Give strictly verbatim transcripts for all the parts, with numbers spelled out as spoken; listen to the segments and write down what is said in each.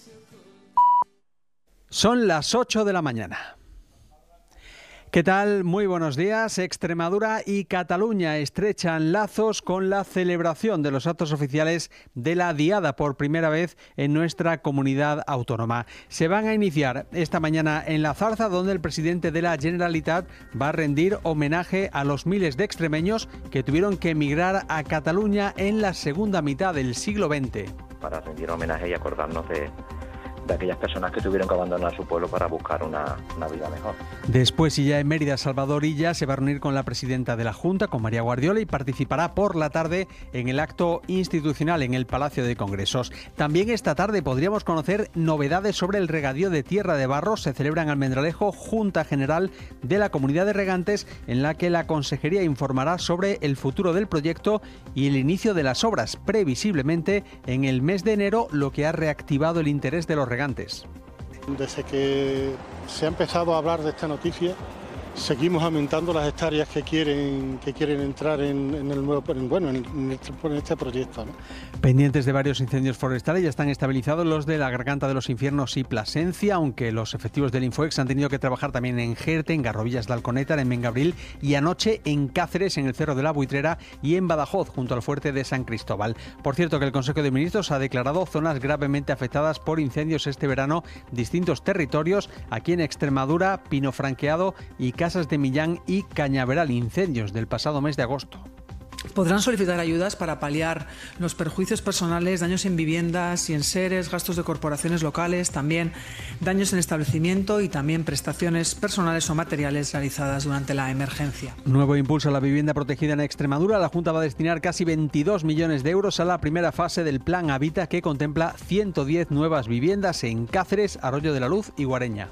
Son las ocho de la mañana. ¿Qué tal? Muy buenos días. Extremadura y Cataluña estrechan lazos con la celebración de los actos oficiales de la Diada por primera vez en nuestra comunidad autónoma. Se van a iniciar esta mañana en La Zarza, donde el presidente de la Generalitat va a rendir homenaje a los miles de extremeños que tuvieron que emigrar a Cataluña en la segunda mitad del siglo veinte. Para rendir homenaje y acordarnos de... de aquellas personas que tuvieron que abandonar su pueblo para buscar una, una vida mejor. Después, y ya en Mérida, Salvador Illa se va a reunir con la presidenta de la Junta, con María Guardiola, y participará por la tarde en el acto institucional en el Palacio de Congresos. También esta tarde podríamos conocer novedades sobre el regadío de Tierra de Barros. Se celebra en Almendralejo Junta General de la Comunidad de Regantes, en la que la Consejería informará sobre el futuro del proyecto y el inicio de las obras, previsiblemente en el mes de enero, lo que ha reactivado el interés de los regantes. Desde que se ha empezado a hablar de esta noticia, seguimos aumentando las hectáreas que quieren que quieren entrar en, en el nuevo, en, bueno, en este, en este proyecto, ¿no? Pendientes de varios incendios forestales, ya están estabilizados los de la Garganta de los Infiernos y Plasencia, aunque los efectivos del Infoex han tenido que trabajar también en Jerte, en Garrovillas de Alconeta, en Mengabril y anoche en Cáceres, en el Cerro de la Buitrera, y en Badajoz, junto al fuerte de San Cristóbal. Por cierto, que el Consejo de Ministros ha declarado zonas gravemente afectadas por incendios este verano, distintos territorios, aquí en Extremadura, Pino Franqueado y Casas de Millán y Cañaveral, incendios del pasado mes de agosto. Podrán solicitar ayudas para paliar los perjuicios personales, daños en viviendas y en seres, gastos de corporaciones locales, también daños en establecimiento y también prestaciones personales o materiales realizadas durante la emergencia. Nuevo impulso a la vivienda protegida en Extremadura. La Junta va a destinar casi veintidós millones de euros a la primera fase del Plan Habita, que contempla ciento diez nuevas viviendas en Cáceres, Arroyo de la Luz y Guareña.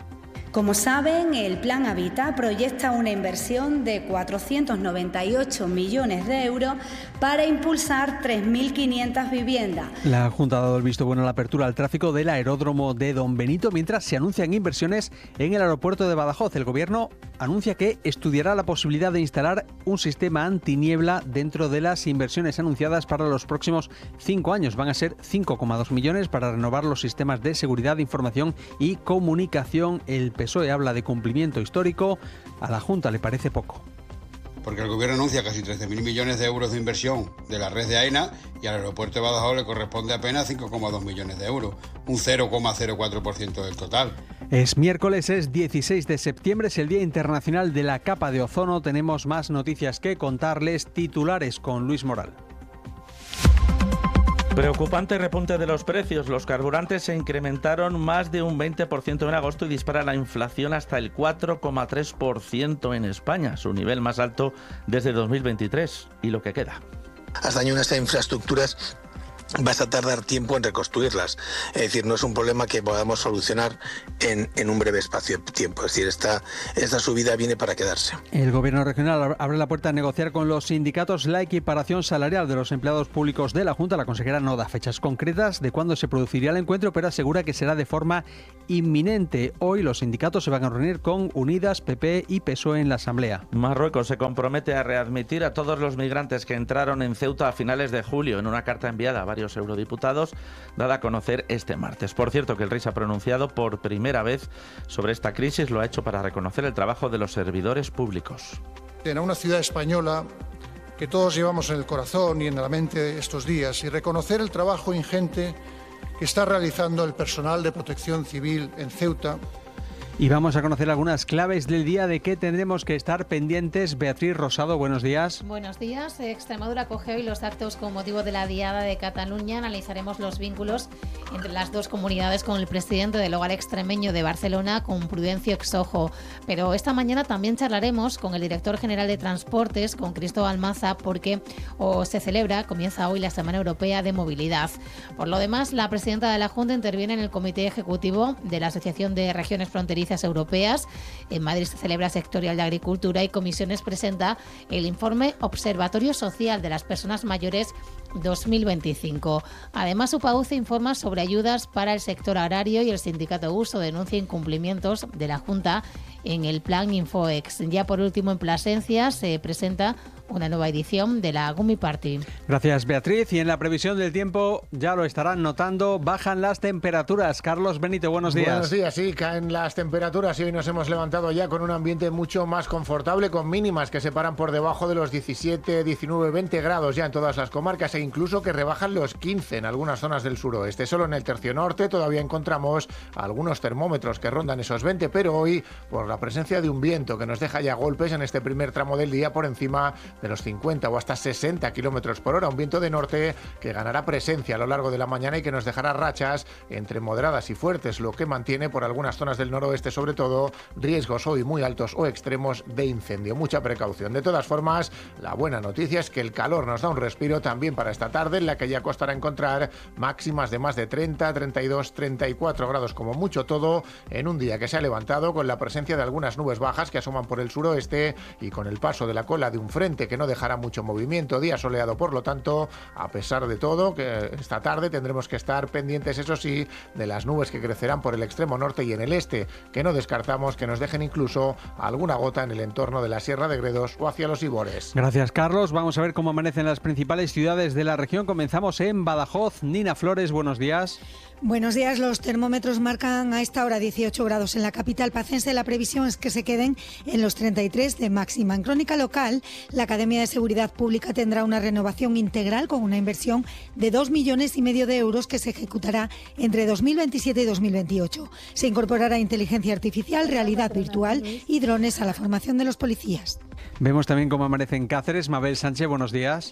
Como saben, el Plan Habita proyecta una inversión de cuatrocientos noventa y ocho millones de euros para impulsar tres mil quinientas viviendas. La Junta ha dado el visto bueno a la apertura al tráfico del aeródromo de Don Benito, mientras se anuncian inversiones en el aeropuerto de Badajoz. El Gobierno anuncia que estudiará la posibilidad de instalar un sistema antiniebla dentro de las inversiones anunciadas para los próximos cinco años. Van a ser cinco coma dos millones para renovar los sistemas de seguridad, información y comunicación. El P S O E habla de cumplimiento histórico. A la Junta le parece poco. Porque el Gobierno anuncia casi trece mil millones de euros de inversión de la red de AENA y al aeropuerto de Badajoz le corresponde apenas cinco coma dos millones de euros, un cero coma cero cuatro por ciento del total. Es miércoles, es dieciséis de septiembre, es el Día Internacional de la Capa de Ozono. Tenemos más noticias que contarles. Titulares con Luis Moral. Preocupante repunte de los precios. Los carburantes se incrementaron más de un veinte por ciento en agosto y dispara la inflación hasta el cuatro coma tres por ciento en España, su nivel más alto desde dos mil veintitrés. Y lo que queda. Has dañado estas infraestructuras, vas a tardar tiempo en reconstruirlas. Es decir, no es un problema que podamos solucionar en, en un breve espacio de tiempo. Es decir, esta, esta subida viene para quedarse. El Gobierno regional abre la puerta a negociar con los sindicatos la equiparación salarial de los empleados públicos de la Junta. La consejera no da fechas concretas de cuándo se produciría el encuentro, pero asegura que será de forma inminente. Hoy los sindicatos se van a reunir con Unidas, P P y P S O E en la Asamblea. Marruecos se compromete a readmitir a todos los migrantes que entraron en Ceuta a finales de julio en una carta enviada a varios eurodiputados, dada a conocer este martes. Por cierto, que el rey se ha pronunciado por primera vez sobre esta crisis. Lo ha hecho para reconocer el trabajo de los servidores públicos. En una ciudad española que todos llevamos en el corazón y en la mente estos días, y reconocer el trabajo ingente que está realizando el personal de protección civil en Ceuta. Y vamos a conocer algunas claves del día de que tendremos que estar pendientes. Beatriz Rosado, buenos días. Buenos días. Extremadura acoge hoy los actos con motivo de la Diada de Cataluña. Analizaremos los vínculos entre las dos comunidades con el presidente del Hogar Extremeño de Barcelona, con Prudencio Exojo. Pero esta mañana también charlaremos con el director general de Transportes, con Cristóbal Maza, porque o se celebra, comienza hoy la Semana Europea de Movilidad. Por lo demás, la presidenta de la Junta interviene en el Comité Ejecutivo de la Asociación de Regiones Fronterizas Europeas. En Madrid se celebra Sectorial de Agricultura y Comisiones presenta el informe Observatorio Social de las Personas Mayores dos mil veinticinco. Además, UPAUCE informa sobre ayudas para el sector agrario y el sindicato Uso denuncia incumplimientos de la Junta en el plan Infoex. Ya por último, en Plasencia se presenta una nueva edición de la Gumi Party. Gracias, Beatriz. Y en la previsión del tiempo ya lo estarán notando, bajan las temperaturas. Carlos Benito, buenos días. Buenos días, sí, caen las temperaturas y hoy nos hemos levantado ya con un ambiente mucho más confortable, con mínimas que se paran por debajo de los diecisiete, diecinueve, veinte grados ya en todas las comarcas e incluso que rebajan los quince en algunas zonas del suroeste. Solo en el tercio norte todavía encontramos algunos termómetros que rondan esos veinte, pero hoy, por la presencia de un viento que nos deja ya golpes en este primer tramo del día por encima de los cincuenta o hasta sesenta kilómetros por hora, un viento de norte que ganará presencia a lo largo de la mañana y que nos dejará rachas entre moderadas y fuertes, lo que mantiene por algunas zonas del noroeste sobre todo riesgos hoy muy altos o extremos de incendio. Mucha precaución. De todas formas, la buena noticia es que el calor nos da un respiro también para esta tarde, en la que ya costará encontrar máximas de más de treinta, treinta y dos, treinta y cuatro grados como mucho, todo en un día que se ha levantado con la presencia de algunas nubes bajas que asoman por el suroeste y con el paso de la cola de un frente que no dejará mucho movimiento. Día soleado, por lo tanto, a pesar de todo, que esta tarde tendremos que estar pendientes, eso sí, de las nubes que crecerán por el extremo norte y en el este, que no descartamos que nos dejen incluso alguna gota en el entorno de la Sierra de Gredos o hacia los Ibores. Gracias, Carlos. Vamos a ver cómo amanecen las principales ciudades de la región. Comenzamos en Badajoz. Nina Flores, buenos días. Buenos días. Los termómetros marcan a esta hora dieciocho grados en la capital pacense. La previsión es que se queden en los treinta y tres de máxima. En crónica local, la Academia de Seguridad Pública tendrá una renovación integral con una inversión de dos millones y medio de euros que se ejecutará entre dos mil veintisiete y dos mil veintiocho. Se incorporará inteligencia artificial, realidad virtual y drones a la formación de los policías. Vemos también cómo amanece en Cáceres. Mabel Sánchez, buenos días.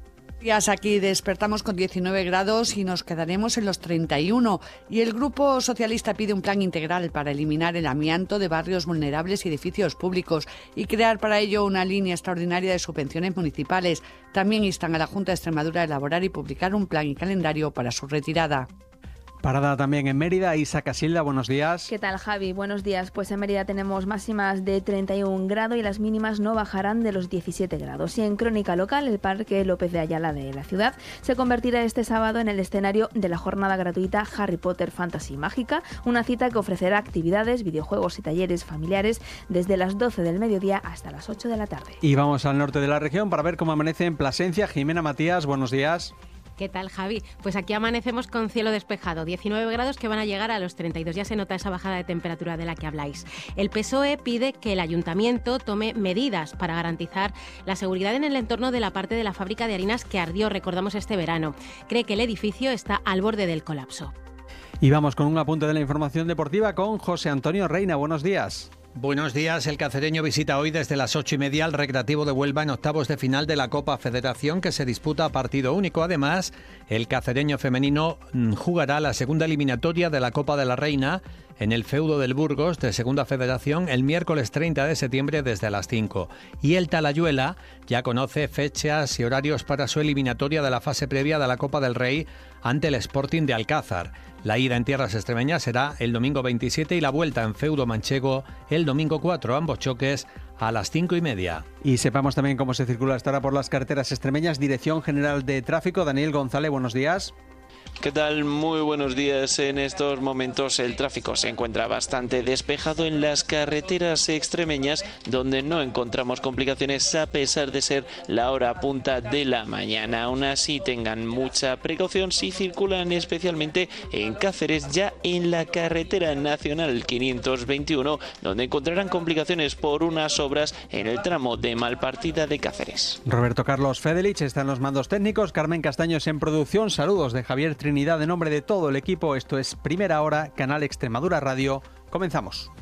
Aquí despertamos con diecinueve grados y nos quedaremos en los treinta y uno. Y el Grupo Socialista pide un plan integral para eliminar el amianto de barrios vulnerables y edificios públicos y crear para ello una línea extraordinaria de subvenciones municipales. También instan a la Junta de Extremadura a elaborar y publicar un plan y calendario para su retirada. Parada también en Mérida. Isa Casilda, buenos días. ¿Qué tal, Javi? Buenos días. Pues en Mérida tenemos máximas de treinta y un grados y las mínimas no bajarán de los diecisiete grados. Y en crónica local, el Parque López de Ayala de la ciudad se convertirá este sábado en el escenario de la jornada gratuita Harry Potter Fantasy Mágica, una cita que ofrecerá actividades, videojuegos y talleres familiares desde las doce del mediodía hasta las ocho de la tarde. Y vamos al norte de la región para ver cómo amanece en Plasencia. Jimena Matías, buenos días. ¿Qué tal, Javi? Pues aquí amanecemos con cielo despejado, diecinueve grados que van a llegar a los treinta y dos. Ya se nota esa bajada de temperatura de la que habláis. El P S O E pide que el ayuntamiento tome medidas para garantizar la seguridad en el entorno de la parte de la fábrica de harinas que ardió, recordamos, este verano. Cree que el edificio está al borde del colapso. Y vamos con un apunte de la información deportiva con José Antonio Reina. Buenos días. Buenos días. El cacereño visita hoy desde las ocho y media al Recreativo de Huelva en octavos de final de la Copa Federación, que se disputa a partido único. Además, el cacereño femenino jugará la segunda eliminatoria de la Copa de la Reina en el feudo del Burgos de Segunda Federación el miércoles treinta de septiembre desde las cinco. Y el Talayuela ya conoce fechas y horarios para su eliminatoria de la fase previa de la Copa del Rey ante el Sporting de Alcázar. La ida en tierras extremeñas será el domingo veintisiete y la vuelta en feudo manchego el domingo cuatro, ambos choques a las cinco y media. Y sepamos también cómo se circula hasta ahora por las carreteras extremeñas. Dirección General de Tráfico, Daniel González, buenos días. ¿Qué tal? Muy buenos días. En estos momentos el tráfico se encuentra bastante despejado en las carreteras extremeñas, donde no encontramos complicaciones a pesar de ser la hora punta de la mañana. Aún así, tengan mucha precaución si circulan especialmente en Cáceres, ya en la carretera nacional quinientos veintiuno, donde encontrarán complicaciones por unas obras en el tramo de Malpartida de Cáceres. Roberto Carlos Fedelich está en los mandos técnicos, Carmen Castaños en producción. Saludos de Javier Trinidad en nombre de todo el equipo. Esto es Primera Hora, Canal Extremadura Radio. Comenzamos.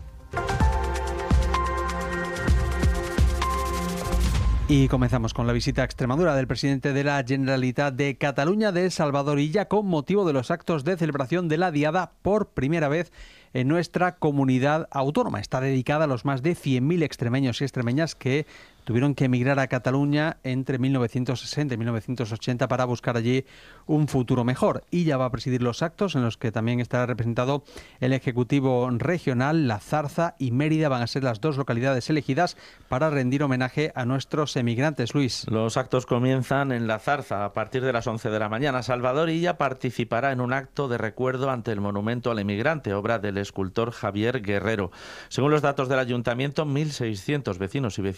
Y comenzamos con la visita a Extremadura del presidente de la Generalitat de Cataluña, de Salvador Illa, con motivo de los actos de celebración de la Diada por primera vez en nuestra comunidad autónoma. Está dedicada a los más de cien mil extremeños y extremeñas que tuvieron que emigrar a Cataluña entre mil novecientos sesenta y mil novecientos ochenta para buscar allí un futuro mejor. Illa va a presidir los actos en los que también estará representado el Ejecutivo Regional. La Zarza y Mérida van a ser las dos localidades elegidas para rendir homenaje a nuestros emigrantes. Luis. Los actos comienzan en La Zarza a partir de las once de la mañana. Salvador Illa participará en un acto de recuerdo ante el Monumento al Emigrante, obra del escultor Javier Guerrero. Según los datos del Ayuntamiento, mil seiscientos vecinos y vecinas de este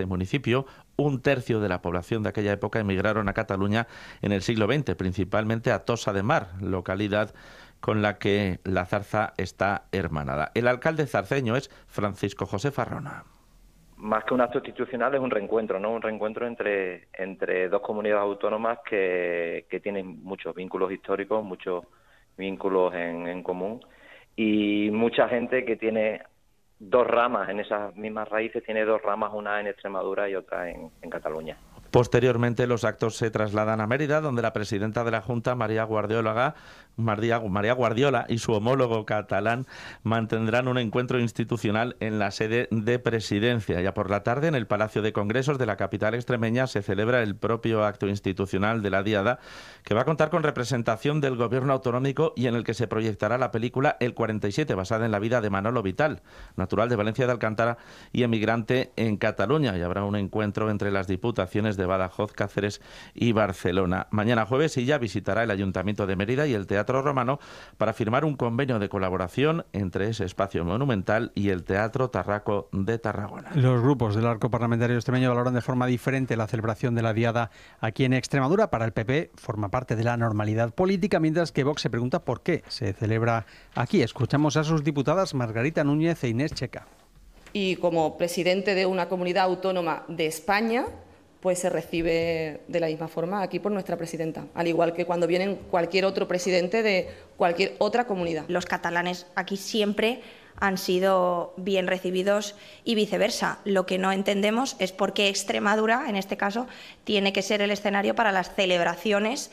municipio. Un tercio de la población de aquella época emigraron a Cataluña en el siglo veinte, principalmente a Tossa de Mar, localidad con la que la Zarza está hermanada. El alcalde zarceño es Francisco José Farrona. Más que un acto institucional es un reencuentro, ¿no? Un reencuentro entre, entre dos comunidades autónomas que, que tienen muchos vínculos históricos, muchos vínculos en, en común, y mucha gente que tiene dos ramas, en esas mismas raíces tiene dos ramas, una en Extremadura y otra en, en Cataluña. Posteriormente los actos se trasladan a Mérida, donde la presidenta de la Junta, María Guardiola, María, María Guardiola y su homólogo catalán mantendrán un encuentro institucional en la sede de presidencia. Ya por la tarde, en el Palacio de Congresos de la capital extremeña, se celebra el propio acto institucional de la Diada, que va a contar con representación del gobierno autonómico y en el que se proyectará la película El cuarenta y siete, basada en la vida de Manolo Vital, natural de Valencia de Alcántara y emigrante en Cataluña. Y habrá un encuentro entre las diputaciones de Badajoz, Cáceres y Barcelona. Mañana jueves ella visitará el Ayuntamiento de Mérida y el Teatro Romano para firmar un convenio de colaboración entre ese espacio monumental y el Teatro Tarraco de Tarragona. Los grupos del arco parlamentario extremeño valoran de forma diferente la celebración de la Diada aquí en Extremadura. Para el P P forma parte de la normalidad política, mientras que Vox se pregunta por qué se celebra aquí. Escuchamos a sus diputadas Margarita Núñez e Inés Checa. Y como presidente de una comunidad autónoma de España, pues se recibe de la misma forma aquí por nuestra presidenta, al igual que cuando viene cualquier otro presidente de cualquier otra comunidad. Los catalanes aquí siempre han sido bien recibidos y viceversa. Lo que no entendemos es por qué Extremadura, en este caso, tiene que ser el escenario para las celebraciones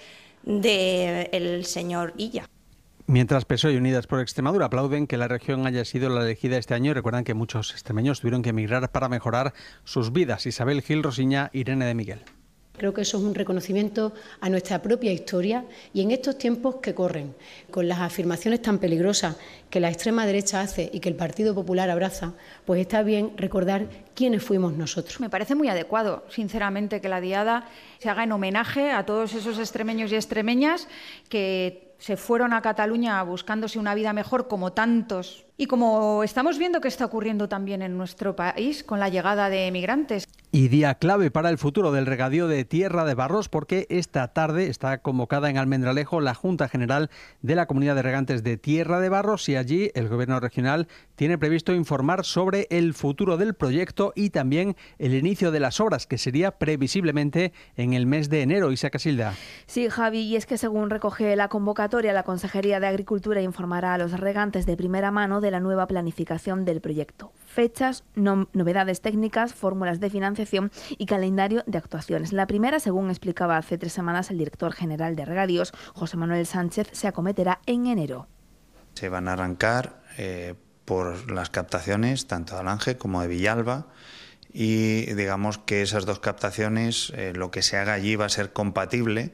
del señor Illa. Mientras P S O E y Unidas por Extremadura aplauden que la región haya sido la elegida este año y recuerdan que muchos extremeños tuvieron que emigrar para mejorar sus vidas. Isabel Gil Rosiña, Irene de Miguel. Creo que eso es un reconocimiento a nuestra propia historia y en estos tiempos que corren, con las afirmaciones tan peligrosas que la extrema derecha hace y que el Partido Popular abraza, pues está bien recordar quiénes fuimos nosotros. Me parece muy adecuado, sinceramente, que la Diada se haga en homenaje a todos esos extremeños y extremeñas que se fueron a Cataluña buscándose una vida mejor, como tantos, y como estamos viendo que está ocurriendo también en nuestro país con la llegada de emigrantes. Y día clave para el futuro del regadío de Tierra de Barros, porque esta tarde está convocada en Almendralejo la Junta General de la Comunidad de Regantes de Tierra de Barros, y allí el Gobierno regional tiene previsto informar sobre el futuro del proyecto y también el inicio de las obras, que sería previsiblemente en el mes de enero. Isa Casilda. Sí, Javi, y es que según recoge la convocatoria, la Consejería de Agricultura informará a los regantes de primera mano de la nueva planificación del proyecto. Fechas, no, novedades técnicas, fórmulas de financiación y calendario de actuaciones. La primera, según explicaba hace tres semanas el director general de Regadíos, José Manuel Sánchez, se acometerá en enero. Se van a arrancar eh, por las captaciones tanto de Alange como de Villalba, y digamos que esas dos captaciones, eh, lo que se haga allí va a ser compatible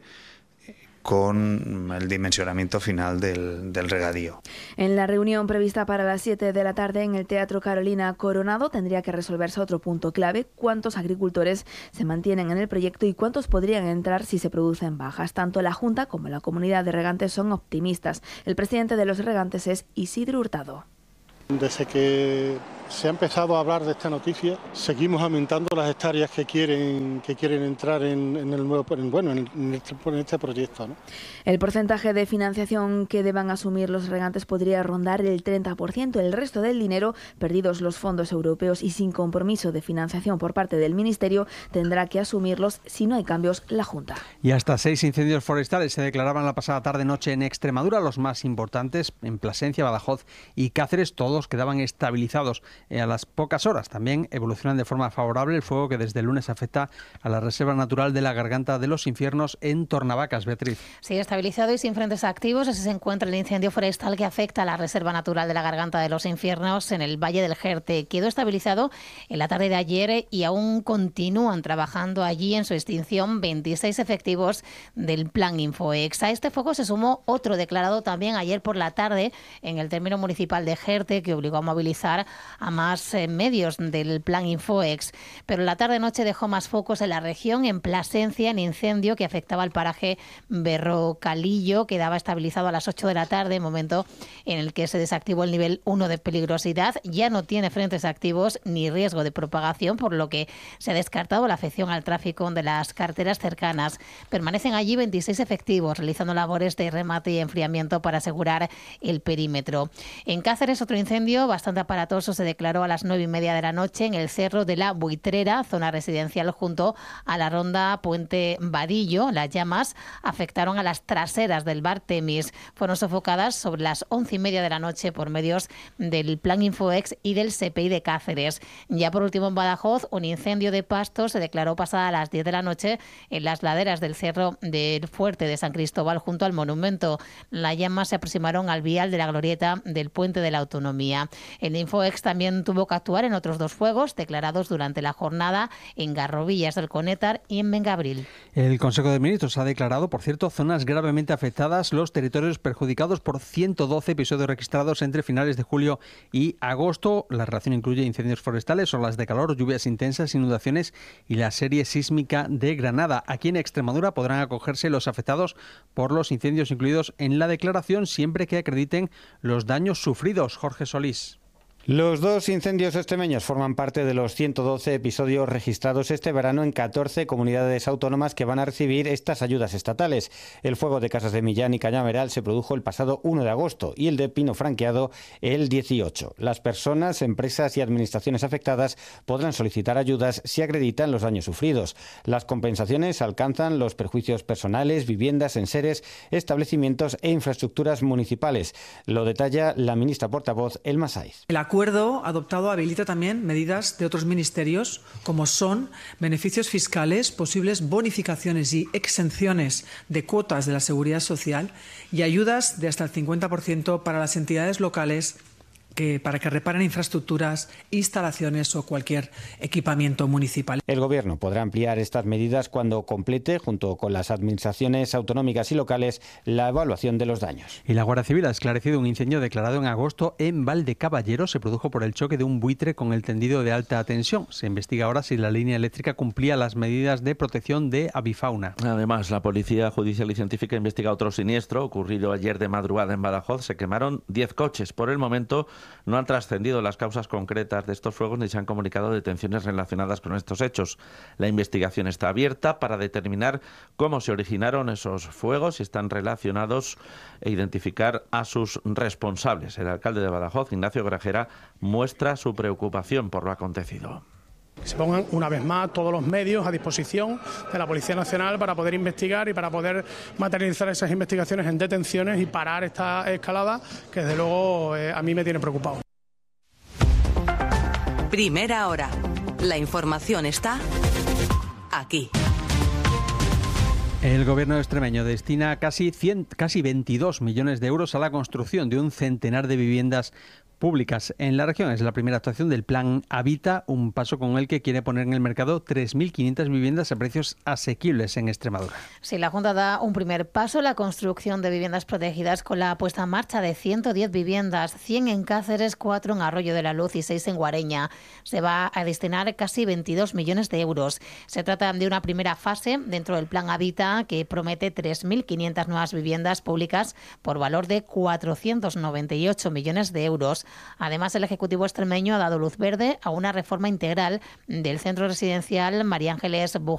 con el dimensionamiento final del, del regadío. En la reunión prevista para las siete de la tarde en el Teatro Carolina Coronado tendría que resolverse otro punto clave: cuántos agricultores se mantienen en el proyecto y cuántos podrían entrar si se producen bajas. Tanto la Junta como la comunidad de regantes son optimistas. El presidente de los regantes es Isidro Hurtado. Desde que se ha empezado a hablar de esta noticia, seguimos aumentando las hectáreas que quieren que quieren entrar en, en el nuevo, en, bueno, en este, en este proyecto, ¿no? El porcentaje de financiación que deban asumir los regantes podría rondar el treinta por ciento. El resto del dinero, perdidos los fondos europeos y sin compromiso de financiación por parte del Ministerio, tendrá que asumirlos si no hay cambios la Junta. Y hasta seis incendios forestales se declaraban la pasada tarde-noche en Extremadura, los más importantes en Plasencia, Badajoz y Cáceres. Todos quedaban estabilizados a las pocas horas. También evolucionan de forma favorable el fuego que desde el lunes afecta a la Reserva Natural de la Garganta de los Infiernos en Tornavacas. Beatriz. Sí, estabilizado y sin frentes activos. Así se encuentra el incendio forestal que afecta a la Reserva Natural de la Garganta de los Infiernos en el Valle del Jerte. Quedó estabilizado en la tarde de ayer y aún continúan trabajando allí en su extinción veintiséis efectivos del Plan Infoex. A este fuego se sumó otro declarado también ayer por la tarde en el término municipal de Jerte, que obligó a movilizar a a más eh, medios del plan Infoex. Pero la tarde-noche dejó más focos en la región, en Plasencia, en incendio que afectaba al paraje Berrocalillo. Quedaba estabilizado a las ocho de la tarde, momento en el que se desactivó el nivel uno de peligrosidad. Ya no tiene frentes activos ni riesgo de propagación, por lo que se ha descartado la afección al tráfico de las carreteras cercanas. Permanecen allí veintiséis efectivos realizando labores de remate y enfriamiento para asegurar el perímetro. En Cáceres, otro incendio bastante aparatoso se declaró a las nueve y media de la noche en el Cerro de la Buitrera, zona residencial junto a la ronda Puente Vadillo. Las llamas afectaron a las traseras del bar Temis. Fueron sofocadas sobre las once y media de la noche por medios del Plan Infoex y del S P I de Cáceres. Ya por último, en Badajoz, un incendio de pastos se declaró pasada a las diez de la noche en las laderas del Cerro del Fuerte de San Cristóbal junto al monumento. Las llamas se aproximaron al vial de la glorieta del Puente de la Autonomía. El Infoex también tuvo que actuar en otros dos fuegos declarados durante la jornada en Garrovillas del Conétar y en Mengabril. El Consejo de Ministros ha declarado, por cierto, zonas gravemente afectadas, los territorios perjudicados por ciento doce episodios registrados entre finales de julio y agosto. La relación incluye incendios forestales, olas de calor, lluvias intensas, inundaciones y la serie sísmica de Granada. Aquí en Extremadura podrán acogerse los afectados por los incendios incluidos en la declaración siempre que acrediten los daños sufridos. Jorge Solís. Los dos incendios extremeños forman parte de los ciento doce episodios registrados este verano en catorce comunidades autónomas que van a recibir estas ayudas estatales. El fuego de Casas de Millán y Cañaveral se produjo el pasado uno de agosto y el de Pino Franqueado el dieciocho. Las personas, empresas y administraciones afectadas podrán solicitar ayudas si acreditan los daños sufridos. Las compensaciones alcanzan los perjuicios personales, viviendas, enseres, establecimientos e infraestructuras municipales. Lo detalla la ministra portavoz, Elma Saiz. El acuerdo adoptado habilita también medidas de otros ministerios, como son beneficios fiscales, posibles bonificaciones y exenciones de cuotas de la Seguridad Social y ayudas de hasta el cincuenta por ciento para las entidades locales que, para que reparen infraestructuras, instalaciones o cualquier equipamiento municipal. El Gobierno podrá ampliar estas medidas cuando complete, junto con las administraciones autonómicas y locales, la evaluación de los daños. Y la Guardia Civil ha esclarecido un incendio declarado en agosto en Valdecaballero. Se produjo por el choque de un buitre con el tendido de alta tensión. Se investiga ahora si la línea eléctrica cumplía las medidas de protección de avifauna. Además, la Policía Judicial y Científica investiga otro siniestro ocurrido ayer de madrugada en Badajoz. Se quemaron diez coches. Por el momento no han trascendido las causas concretas de estos fuegos ni se han comunicado detenciones relacionadas con estos hechos. La investigación está abierta para determinar cómo se originaron esos fuegos, si están relacionados e identificar a sus responsables. El alcalde de Badajoz, Ignacio Grajera, muestra su preocupación por lo acontecido. Que se pongan una vez más todos los medios a disposición de la Policía Nacional para poder investigar y para poder materializar esas investigaciones en detenciones y parar esta escalada que desde luego eh, a mí me tiene preocupado. Primera hora. La información está aquí. El gobierno extremeño destina casi, cien, casi veintidós millones de euros a la construcción de un centenar de viviendas públicas en la región. Es la primera actuación del Plan Habita, un paso con el que quiere poner en el mercado tres mil quinientas viviendas a precios asequibles en Extremadura. Sí, la Junta da un primer paso en la construcción de viviendas protegidas con la puesta en marcha de ciento diez viviendas, cien en Cáceres, cuatro en Arroyo de la Luz y seis en Guareña. Se va a destinar casi veintidós millones de euros. Se trata de una primera fase dentro del Plan Habita que promete tres mil quinientas nuevas viviendas públicas por valor de cuatrocientos noventa y ocho millones de euros. Además, el Ejecutivo extremeño ha dado luz verde a una reforma integral del centro residencial María Ángeles Buja